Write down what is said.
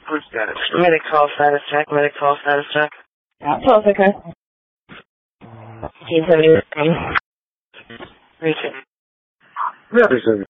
Who's got it? Medical status check. Yeah, 12 okay. 1870. Reach it. Representative.